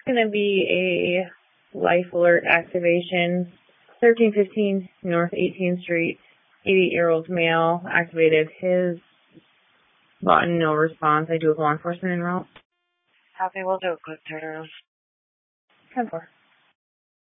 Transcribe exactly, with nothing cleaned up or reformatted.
going to be a life alert activation. thirteen fifteen North eighteenth Street. eighty-eight-year-old male activated his button, no response. I do have law enforcement en route. Copy, we'll do a quick turnaround. ten four.